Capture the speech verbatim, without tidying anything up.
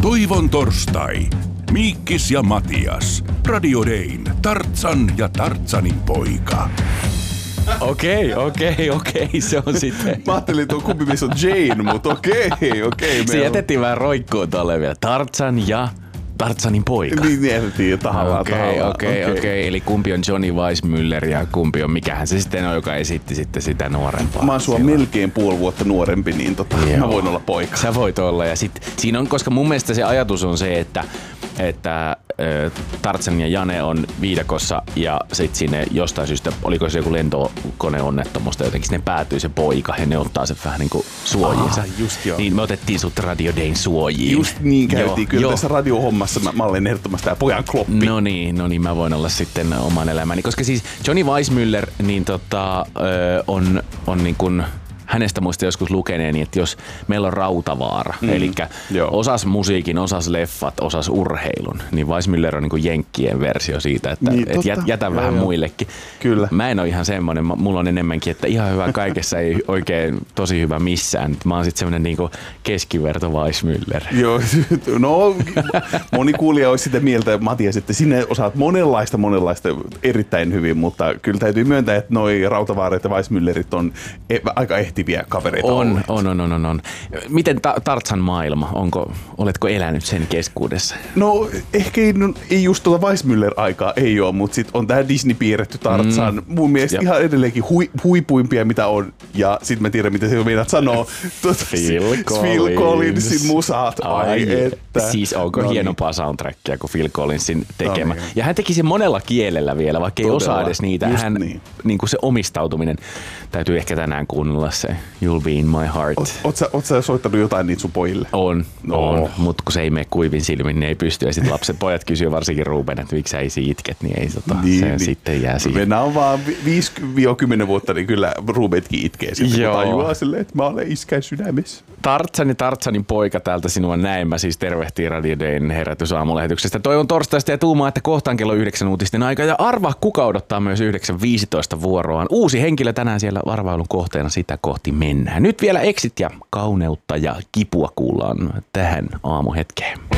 Toivon torstai. Miikkis ja Matias. Radio Dayn. Tartsan ja Tartsanin poika. Okei, okei, okei, se on sitten. Mä ajattelin, että on kumpi missä on Jane, mutta okei, okei. Se jätettiin vähän roikkuun tuolle vielä. Tartsan ja Tartsanin poika. Niin jätettiin tahallaan, Okei, tahallaan. okei, okei. Eli kumpi on Johnny Weissmuller ja kumpi on, mikähän se sitten on, joka esitti sitten sitä nuorempaa. Mä oon sua silloin. melkein puoli vuotta nuorempi, niin tota, mä voin olla poika. Sä voit olla. Ja sit, siinä on, koska mun mielestä se ajatus on se, että, että äh, Tarzan ja Jane on viidakossa ja sit sinne jostain syystä, oliko se joku lentokoneonnettomuus tai jotenkin, sinne päätyy se poika ja ne ottaa se vähän niinku suojiinsa. Ah, just joo. Niin me otettiin sut Radio Dayn suojiin. Just niin käytiin. Joo, Kyllä joo. tässä radiohommassa mä, mä olen ehdottomasti tää pojan kloppi. No niin, no niin, mä voin olla sitten oman elämäni. Koska siis Johnny Weissmuller niin tota, ö, on, on niin kuin hänestä muista joskus lukeneeni, että jos meillä on Rautavaara, mm, eli osas musiikin, osas leffat, osas urheilun, niin Weissmuller on niin kuin jenkkien versio siitä, että niin, et jät, jätä joo, vähän joo. muillekin. Kyllä. Mä en ole ihan semmoinen, mulla on enemmänkin, että ihan hyvä kaikessa, ei oikein tosi hyvä missään. Mä oon sitten semmoinen niin kuin keskiverto Weissmuller. Joo, no moni kuulija olisi sitä mieltä, Matias, että sinä osaat monenlaista, monenlaista erittäin hyvin, mutta kyllä täytyy myöntää, että noi Rautavaaret ja Weissmullerit on aika ehtiviä kavereita. On, on, on, on, on. Miten ta- Tarzan maailma? Onko, oletko elänyt sen keskuudessa? No ehkä ei, no, ei just tuota Weissmuller-aikaa ei ole, mutta sitten on tää Disney-piirretty Tarzan. Mm. Mun mielestä Jop. ihan edelleenkin hui, huipuimpia mitä on. Ja sitten mä tiedän mitä se meidät sanoo. Tuota, Phil Collins. Phil Collinsin musaat. Ai, Ai että. Siis onko no hienompaa niin. soundtrackia kuin Phil Collinsin tekemä. No niin. Ja hän teki sen monella kielellä vielä, vaikka ei Todella. osaa edes niitä. Just Hän, niin. niin kuin se omistautuminen. Täytyy ehkä tänään kuunnella se You'll Be in My Heart. Oot, oot, sä, oot sä soittanut jotain niitä sun pojille? On, No. on. Mutta kun se ei mene kuivin silmin, niin ei pysty. Ja sitten lapset, pojat kysyy varsinkin Ruben, että miksi sä ei itket, niin ei tota, Niin, se niin. sitten jää siihen. Mennään on vaan viisi kymmenen vuotta, niin kyllä Rubenkin itkee sitten, kun Joo. tajuaa silleen, että mä olen iskän sydämessä. Tartsan ja Tartsanin poika täältä sinua näin. Mä siis tervehtiin Radio Dayn herätysaamulähetyksestä. Toivon torstaista ja tuumaa, että kohtaan kello yhdeksän uutisten aika. Ja arvaa, kuka odottaa myös yhdeksän viisitoista vuoroaan. Uusi henkilö tänään siellä arvailun kohteena, sitä kohti mennään. Nyt vielä exit ja kauneutta ja kipua kuullaan tähän aamuhetkeen.